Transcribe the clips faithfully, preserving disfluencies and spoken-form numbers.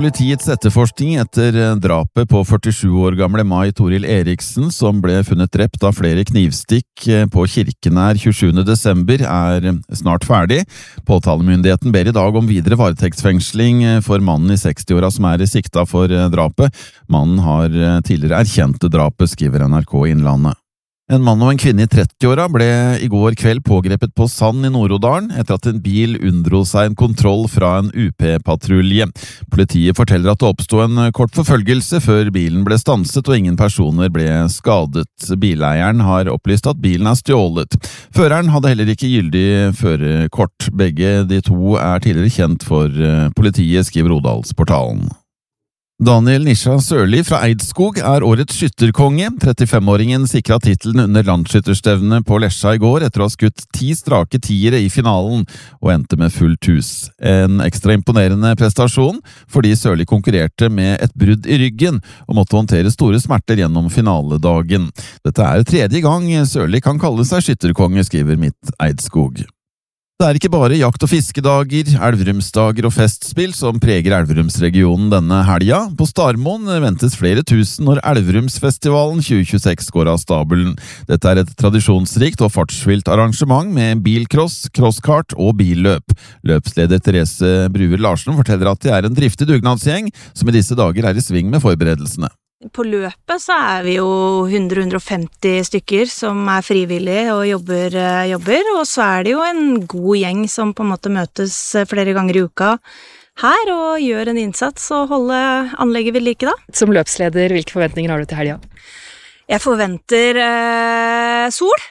politiets etterforskning etter drapet på førtisju år gamle Mai Toril Eriksen, som ble funnet drept av flere knivstikk på Kirkenær tjuesjuende desember, er snart ferdig. Påtalemyndigheten ber i dag om videre varetektsfengsling for mannen i sekstiåra som er sikta for drapet. Mannen har tidligere erkjent drapet, skriver N R K Innlandet. En mann og en kvinne i trettiåra ble i går kveld pågrepet på Sand i Nord-Odalen etter at en bil unndro seg en kontroll fra en U P-patrulje. Politiet forteller at det oppstod en kort forfølgelse før bilen ble stanset og ingen personer ble skadet. Bileieren har opplyst at bilen er stjålet. Føreren hadde heller ikke gyldig førerkort. Begge de to er tidligere kjent for politiet, skriver Odalsportalen. Daniel Nisha Sørli fra Eidskog er årets skytterkonge. trettifem-åringen sikret titelen under landsskytterstevnet på Lesja i går etter å ha skutt ti strake tiere i finalen og endte med fullt hus. En ekstra imponerende prestasjon fordi Sørli konkurrerte med et brudd i ryggen og måtte håndtere store smerter gjennom finaledagen. Dette er tredje gang Sørli kan kalle seg skytterkonge, skriver Mitt Eidskog. Det er ikke bare jakt- og fiskedager, elverumsdager og festspill som preger Elverumsregionen denne helga. På Starmoen ventes flere tusen når Elverumsfestivalen tjue tjueseks går av stabelen. Dette er et tradisjonsrikt og fartsvilt arrangement med bilcross, crosskart og billøp. Løpsleder Therese Bruer Larsen forteller at det er en driftig dugnadsgjeng som i disse dager er i sving med forberedelsene. På løpet så er vi jo hundre til hundre og femti stykker som er frivillige og jobber, jobber, og så er det jo en god gjeng som på en måte møtes flere ganger i uka her og gjør en innsats og holder anlegget ved like da. Som løpsleder, hvilke forventninger har du til helga? Jeg forventer eh, sol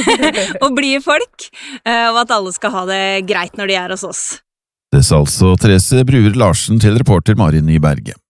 og blide folk, eh, og at alle skal ha det greit når de er hos oss. Det sa altså Therese Bruer Larsen til reporter Mari Nyberget.